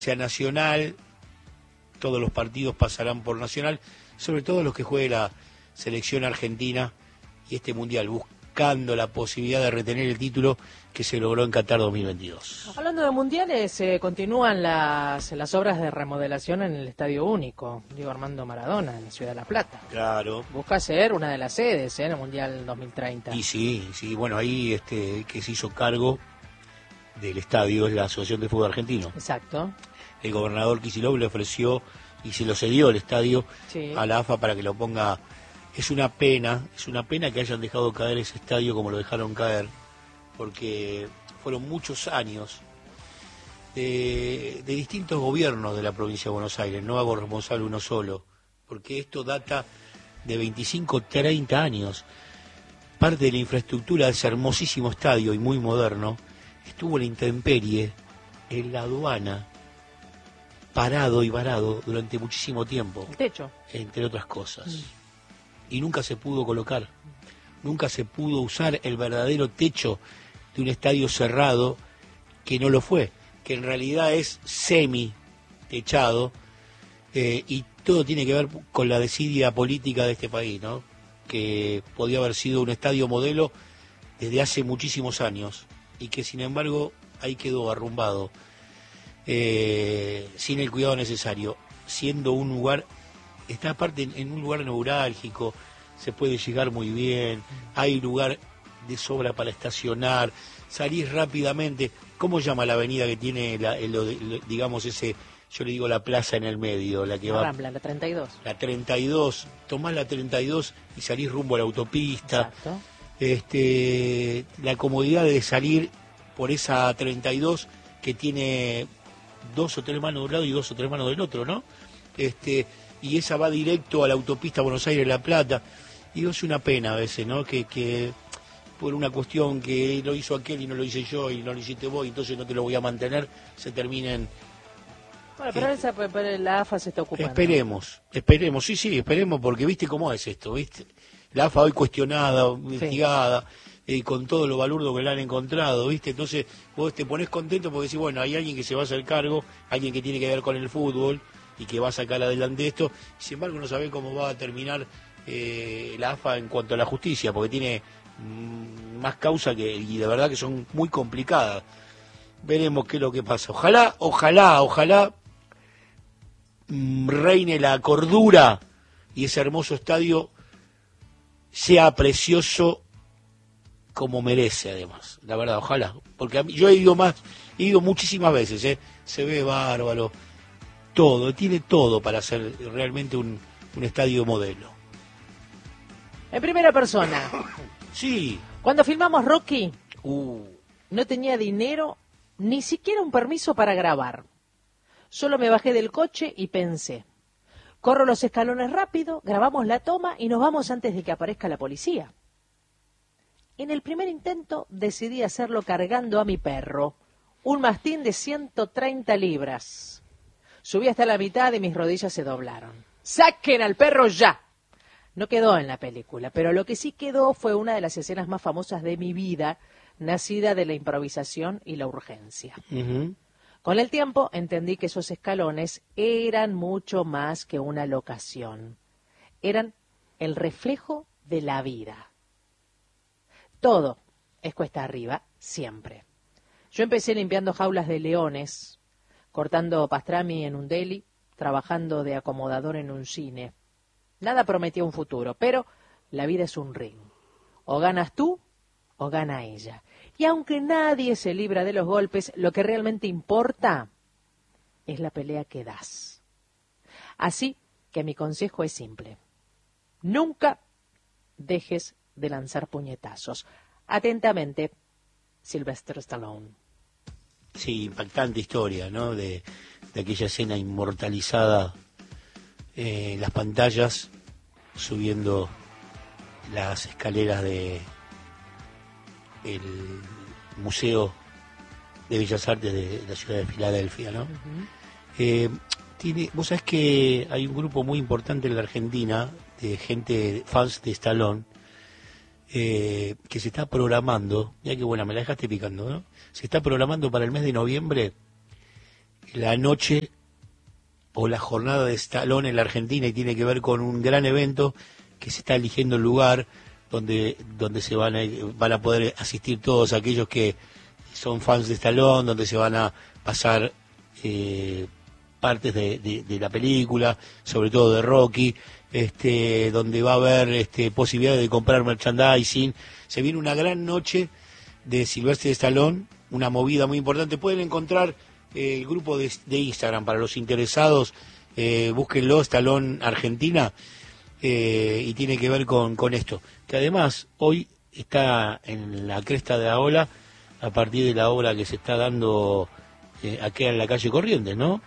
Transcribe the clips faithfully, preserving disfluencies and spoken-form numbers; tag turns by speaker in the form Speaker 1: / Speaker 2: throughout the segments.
Speaker 1: sea Nacional, todos los partidos pasarán por Nacional, sobre todo los que juegue la selección argentina y este mundial, buscando la posibilidad de retener el título que se logró en Qatar dos mil veintidós.
Speaker 2: Hablando de mundiales, eh, continúan las, las obras de remodelación en el Estadio Único, Diego Armando Maradona, en la Ciudad de La Plata.
Speaker 1: Claro.
Speaker 2: Busca ser una de las sedes eh, en el Mundial dos mil treinta.
Speaker 1: Y sí, sí, bueno, ahí este que se hizo cargo del estadio es la Asociación de Fútbol Argentino.
Speaker 2: Exacto.
Speaker 1: El gobernador Kicillof le ofreció y se lo cedió el estadio
Speaker 2: Sí.
Speaker 1: a la A F A para que lo ponga. Es una pena, es una pena que hayan dejado caer ese estadio como lo dejaron caer, porque fueron muchos años de, de distintos gobiernos de la provincia de Buenos Aires, no hago responsable uno solo, porque esto data de veinticinco, treinta años. Parte de la infraestructura de ese hermosísimo estadio y muy moderno estuvo en la intemperie, en la aduana, parado y varado durante muchísimo tiempo.
Speaker 2: El techo.
Speaker 1: Entre otras cosas. Mm. Y nunca se pudo colocar, nunca se pudo usar el verdadero techo de un estadio cerrado, que no lo fue, que en realidad es semi-techado, eh, y todo tiene que ver con la desidia política de este país, ¿no? Que podía haber sido un estadio modelo desde hace muchísimos años, y que sin embargo ahí quedó arrumbado. Eh, sin el cuidado necesario, siendo un lugar, está aparte en, en un lugar neurálgico, se puede llegar muy bien, hay lugar de sobra para estacionar, salís rápidamente. ¿Cómo llama la avenida que tiene, la, el, el, digamos, ese, yo le digo la plaza en el medio, la que
Speaker 2: la
Speaker 1: va...
Speaker 2: Rambla, la treinta y dos.
Speaker 1: La treinta y dos, tomás la treinta y dos y salís rumbo a la autopista.
Speaker 2: Exacto.
Speaker 1: Este, la comodidad de salir por esa treinta y dos que tiene dos o tres manos de un lado y dos o tres manos del otro, ¿no? Este, y esa va directo a la autopista Buenos Aires-La Plata. Y es una pena a veces, ¿no? Que, que por una cuestión que lo hizo aquel y no lo hice yo y no lo hiciste vos, y entonces no te lo voy a mantener, se terminen...
Speaker 2: Bueno, pero, eh, esa, pero la A F A se está ocupando.
Speaker 1: Esperemos, esperemos, sí, sí, esperemos, porque viste cómo es esto, ¿viste? La A F A hoy cuestionada, investigada... Sí. Eh, con todo lo balurdo que le han encontrado, ¿viste? Entonces vos te pones contento porque decís, bueno, hay alguien que se va a hacer cargo, alguien que tiene que ver con el fútbol y que va a sacar adelante esto. Sin embargo, no sabe cómo va a terminar eh, la A F A en cuanto a la justicia, porque tiene mmm, más causa que, y de verdad que son muy complicadas. Veremos qué es lo que pasa. Ojalá, ojalá, ojalá mmm, reine la cordura y ese hermoso estadio sea precioso como merece, además, la verdad, ojalá, porque a mí, yo he ido más, he ido muchísimas veces, ¿eh? Se ve bárbaro, todo, tiene todo para ser realmente un, un estadio modelo.
Speaker 2: En primera persona.
Speaker 1: Sí.
Speaker 2: Cuando filmamos Rocky,
Speaker 1: uh.
Speaker 2: no tenía dinero, ni siquiera un permiso para grabar. Solo me bajé del coche y pensé, corro los escalones rápido, grabamos la toma y nos vamos antes de que aparezca la policía. En el primer intento decidí hacerlo cargando a mi perro, un mastín de ciento treinta libras. Subí hasta la mitad y mis rodillas se doblaron. ¡Saquen al perro ya! No quedó en la película, pero lo que sí quedó fue una de las escenas más famosas de mi vida, nacida de la improvisación y la urgencia.
Speaker 1: Uh-huh.
Speaker 2: Con el tiempo entendí que esos escalones eran mucho más que una locación. Eran el reflejo de la vida. Todo es cuesta arriba, siempre. Yo empecé limpiando jaulas de leones, cortando pastrami en un deli, trabajando de acomodador en un cine. Nada prometía un futuro, pero la vida es un ring. O ganas tú, o gana ella. Y aunque nadie se libra de los golpes, lo que realmente importa es la pelea que das. Así que mi consejo es simple. Nunca dejes de lanzar puñetazos. Atentamente, Sylvester Stallone.
Speaker 1: Sí, impactante historia, ¿no? De, de aquella escena inmortalizada eh, en las pantallas, subiendo las escaleras de el Museo de Bellas Artes de la ciudad de Filadelfia, ¿no? Uh-huh. Eh, tiene, vos sabés que hay un grupo muy importante en la Argentina de gente, fans de Stallone, eh, que se está programando, ya que buena, me la dejaste picando, ¿no? Se está programando para el mes de noviembre la noche o la jornada de Stallone en la Argentina, y tiene que ver con un gran evento que se está eligiendo el lugar donde donde se van a, van a poder asistir todos aquellos que son fans de Stallone, donde se van a pasar eh, partes de, de, de la película, sobre todo de Rocky, este, donde va a haber este, posibilidades de comprar merchandising. Se viene una gran noche de Sylvester Stallone, una movida muy importante. Pueden encontrar eh, el grupo de, de Instagram para los interesados, eh, búsquenlo, Stallone Argentina, eh, y tiene que ver con, con esto, que además hoy está en la cresta de la ola a partir de la obra que se está dando eh, aquí en la calle Corrientes, ¿no?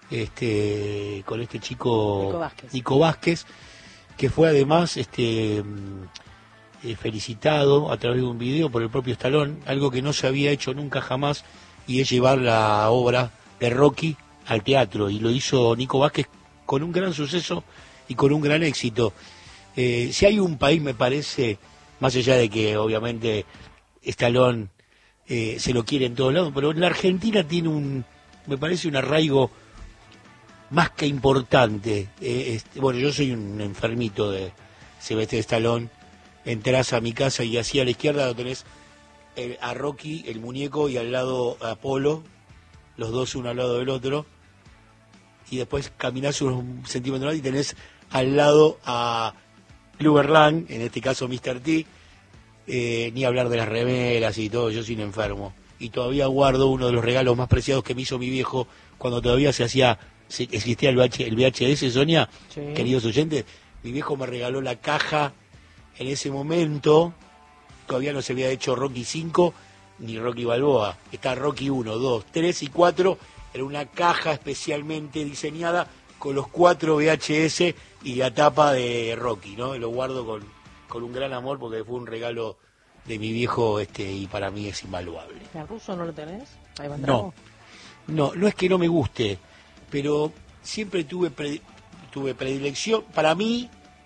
Speaker 1: Este, con este chico
Speaker 2: Nico Vázquez,
Speaker 1: Nico Vázquez, que fue además este eh, felicitado a través de un video por el propio Stallone, algo que no se había hecho nunca jamás, y es llevar la obra de Rocky al teatro, y lo hizo Nico Vázquez con un gran suceso y con un gran éxito. Eh, si hay un país, me parece, más allá de que obviamente Stallone eh, se lo quiere en todos lados, pero la Argentina tiene un, me parece, un arraigo más que importante. Eh, este, bueno, yo soy un enfermito de Sylvester Stallone. Entrás a mi casa y así a la izquierda lo tenés el, a Rocky, el muñeco, y al lado a Apolo, los dos uno al lado del otro, y después caminás unos centímetros más y tenés al lado a Clubber Lang, en este caso mister T, eh, ni hablar de las remeras y todo. Yo soy un enfermo, y todavía guardo uno de los regalos más preciados que me hizo mi viejo cuando todavía se hacía, se, existía el, V H, el V H S, Sonia, sí. Queridos oyentes, mi viejo me regaló la caja. En ese momento todavía no se había hecho Rocky cinco ni Rocky Balboa. Está Rocky uno, dos, tres y cuatro. Era una caja especialmente diseñada con los cuatro V H S y la tapa de Rocky, ¿no? Lo guardo con, con un gran amor porque fue un regalo de mi viejo, este, y para mí es invaluable.
Speaker 2: ¿El ruso no lo tenés? Ahí va.
Speaker 1: No, no, no es que no me guste, pero siempre tuve pre, tuve predilección. Para mí,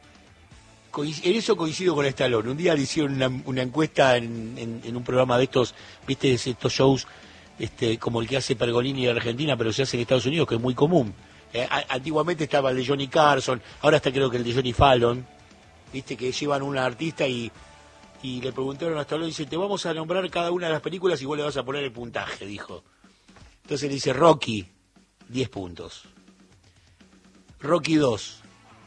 Speaker 1: en eso coincido con Stallone. Un día le hicieron una, una encuesta en, en, en un programa de estos, viste, estos shows este, como el que hace Pergolini en Argentina, pero se hace en Estados Unidos, que es muy común. Eh, a, antiguamente estaba el de Johnny Carson, ahora está creo que el de Johnny Fallon, viste, que llevan una artista y, y le preguntaron a Stallone, dice, te vamos a nombrar cada una de las películas y vos le vas a poner el puntaje, dijo. Entonces le dice, Rocky, diez puntos. Rocky dos,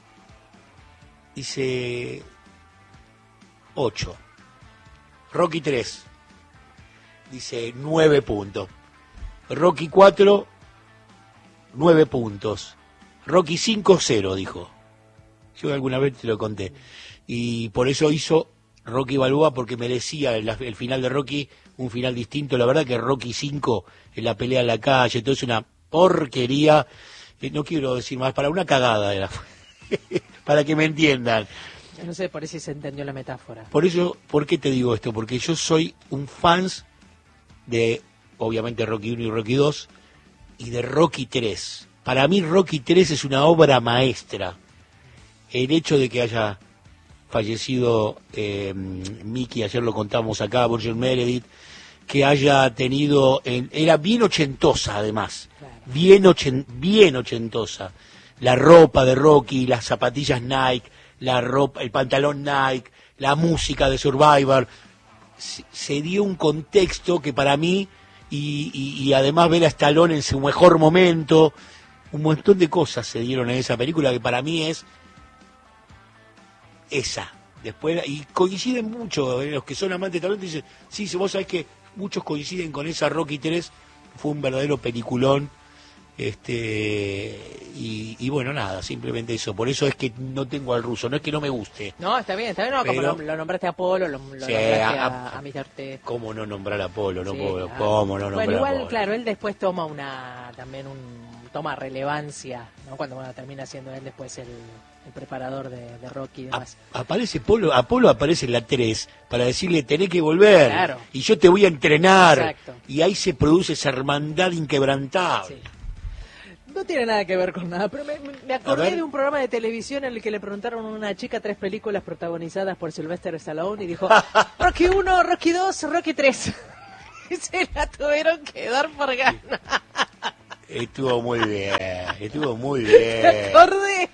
Speaker 1: dice ocho. Rocky tres, dice nueve puntos. Rocky cuatro, nueve puntos. Rocky cinco, cero, dijo. Yo alguna vez te lo conté. Y por eso hizo Rocky Balboa, porque merecía el, el final de Rocky un final distinto. La verdad que Rocky cinco, en la pelea en la calle, todo es una porquería. Eh, no quiero decir más, para una cagada era. Para que me entiendan.
Speaker 2: No sé, por eso se entendió la metáfora.
Speaker 1: Por eso, ¿por qué te digo esto? Porque yo soy un fans de, obviamente, Rocky uno y Rocky dos, y de Rocky tres. Para mí Rocky tres es una obra maestra. El hecho de que haya fallecido eh, Mickey, ayer lo contamos acá, Burgess Meredith, que haya tenido, en, era bien ochentosa además, claro. bien, ochen, bien ochentosa. La ropa de Rocky, las zapatillas Nike, la ropa, el pantalón Nike, la música de Survivor, se, se dio un contexto que para mí, y, y, y además ver a Stallone en su mejor momento, un montón de cosas se dieron en esa película que para mí es esa. Después, y coinciden mucho, eh, los que son amantes de Stallone dicen, sí, vos sabés que muchos coinciden con esa. Rocky tres fue un verdadero peliculón. Este y, y bueno, nada, simplemente eso. Por eso es que no tengo al ruso, no es que no me guste.
Speaker 2: No, está bien, está bien, no, pero, como lo, lo nombraste a Apolo, lo, lo sí, nombraste a, a, a mister T.
Speaker 1: ¿Cómo no nombrar a Apolo? No
Speaker 2: sí,
Speaker 1: puedo,
Speaker 2: claro.
Speaker 1: ¿Cómo no nombrar
Speaker 2: bueno, igual,
Speaker 1: a Apolo?
Speaker 2: Claro, él después toma una, también un, toma relevancia, ¿no? Cuando bueno, termina siendo él después el, el preparador de, de Rocky y demás.
Speaker 1: A, aparece Apolo, Apolo aparece en la tres para decirle, tenés que volver,
Speaker 2: claro.
Speaker 1: y yo te voy a entrenar.
Speaker 2: Exacto.
Speaker 1: Y ahí se produce esa hermandad inquebrantable. Sí.
Speaker 2: No tiene nada que ver con nada, pero me, me acordé de un programa de televisión en el que le preguntaron a una chica tres películas protagonizadas por Sylvester Stallone y dijo, Rocky uno, Rocky dos, Rocky tres. Y se la tuvieron que dar por gana.
Speaker 1: Estuvo muy bien, estuvo muy bien.
Speaker 2: Acordé.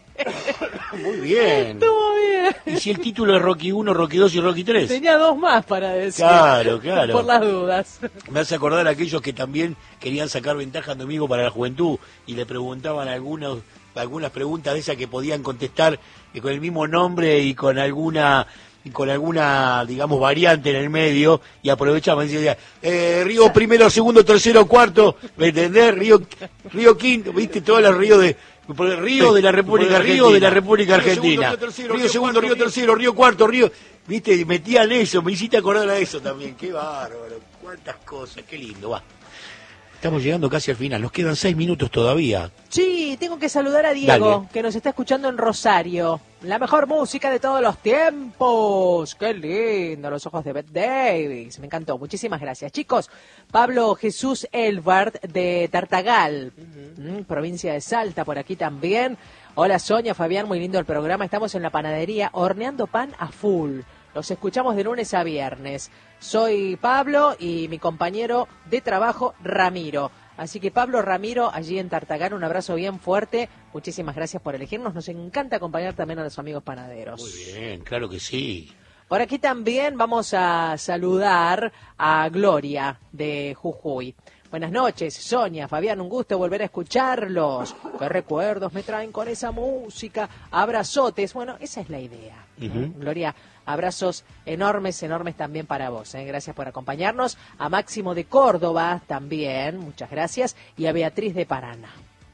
Speaker 1: Muy bien.
Speaker 2: Estuvo bien.
Speaker 1: ¿Y si el título es Rocky uno, Rocky dos y Rocky tres?
Speaker 2: Tenía dos más para decir.
Speaker 1: Claro, claro.
Speaker 2: Por las dudas.
Speaker 1: Me hace acordar a aquellos que también querían sacar ventaja en Domingo para la Juventud y le preguntaban algunos, algunas preguntas de esas que podían contestar eh, con el mismo nombre y con alguna y con alguna, digamos, variante en el medio, y aprovechaban y decían, eh, Río primero, segundo, tercero, cuarto, ¿me entendés? Río, Río quinto, ¿viste? Todos los ríos de... Río de la República Argentina. Río de la República Argentina. Río segundo, Río tercero, Río cuarto, Río... ¿Viste? Y metían eso, me hiciste acordar a eso también. Qué bárbaro, cuántas cosas, qué lindo, va. Estamos llegando casi al final, nos quedan seis minutos todavía.
Speaker 2: Sí, tengo que saludar a Diego,
Speaker 1: Dale.
Speaker 2: Que nos está escuchando en Rosario. La mejor música de todos los tiempos. Qué lindo, los ojos de Bette Davis. Me encantó, muchísimas gracias. Chicos, Pablo Jesús Elbart de Tartagal, uh-huh. mm, provincia de Salta, por aquí también. Hola Sonia, Fabián, muy lindo el programa. Estamos en la panadería horneando pan a full. Los escuchamos de lunes a viernes. Soy Pablo y mi compañero de trabajo, Ramiro. Así que Pablo, Ramiro, allí en Tartagal, un abrazo bien fuerte. Muchísimas gracias por elegirnos. Nos encanta acompañar también a los amigos panaderos.
Speaker 1: Muy bien, claro que sí.
Speaker 2: Por aquí también vamos a saludar a Gloria de Jujuy. Buenas noches, Sonia, Fabián, un gusto volver a escucharlos. Qué recuerdos me traen con esa música. Abrazotes, bueno, esa es la idea.
Speaker 1: Uh-huh.
Speaker 2: Gloria, abrazos enormes, enormes también para vos. ¿eh? Gracias por acompañarnos. A Máximo de Córdoba también, muchas gracias. Y a Beatriz de Paraná.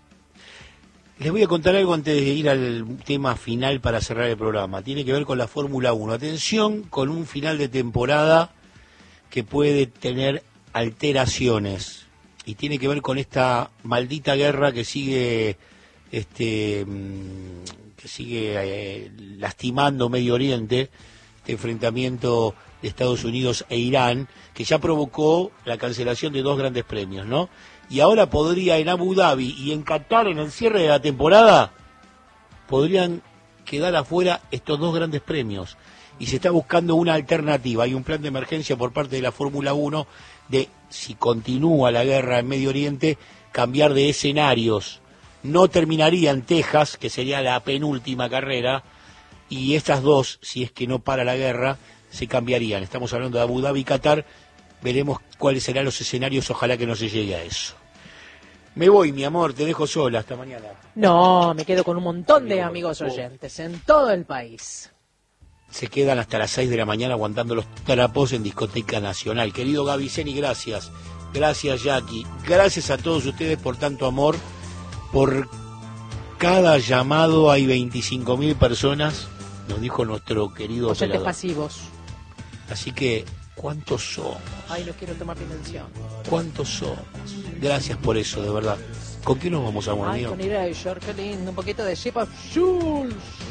Speaker 1: Les voy a contar algo antes de ir al tema final para cerrar el programa. Tiene que ver con la Fórmula uno. Atención con un final de temporada que puede tener alteraciones. Y tiene que ver con esta maldita guerra que sigue este que sigue eh, lastimando Medio Oriente, este enfrentamiento de Estados Unidos e Irán, que ya provocó la cancelación de dos grandes premios, ¿no? Y ahora podría en Abu Dhabi y en Qatar, en el cierre de la temporada, podrían quedar afuera estos dos grandes premios. Y se está buscando una alternativa. Hay un plan de emergencia por parte de la Fórmula uno de, si continúa la guerra en Medio Oriente, cambiar de escenarios. No terminaría en Texas, que sería la penúltima carrera, y estas dos, si es que no para la guerra, se cambiarían. Estamos hablando de Abu Dhabi y Qatar. Veremos cuáles serán los escenarios, ojalá que no se llegue a eso. Me voy, mi amor, te dejo sola, hasta mañana.
Speaker 2: No, me quedo con un montón de amigos oyentes en todo el país.
Speaker 1: Se quedan hasta las seis de la mañana aguantando los trapos en Discoteca Nacional. Querido Gaviceni, gracias. Gracias, Jackie. Gracias a todos ustedes por tanto amor. Por cada llamado hay veinticinco mil personas, nos dijo nuestro querido
Speaker 2: oyentes
Speaker 1: operador.
Speaker 2: Pasivos.
Speaker 1: Así que, ¿cuántos somos?
Speaker 2: Ay, no quiero tomar dimensión.
Speaker 1: ¿Cuántos somos? Gracias por eso, de verdad. ¿Con qué nos vamos a morir?
Speaker 2: Ay, con Erasure, qué lindo. Un poquito de Shape of Shoes.